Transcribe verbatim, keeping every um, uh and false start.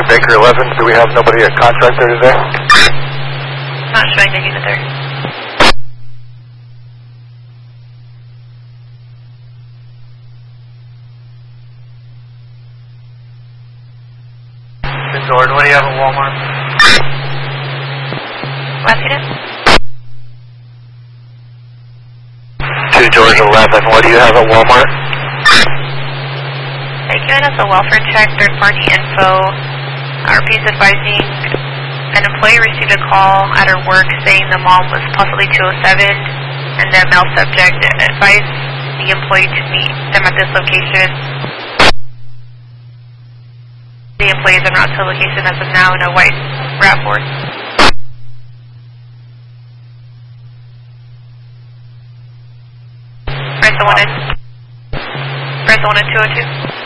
Baker eleven, do we have nobody at contract there today? Not showing the unit there. Jordan, what do you have at Walmart? Last unit? To Georgia eleven, what do you have at Walmart? They're giving us a welfare check, third party info. Our piece advising an employee received a call at her work saying the mom was possibly two oh seven, and the male subject advised the employee to meet them at this location. The employees en route to the location as of now in a white RAV four. Press the one in. Press the one in two oh two.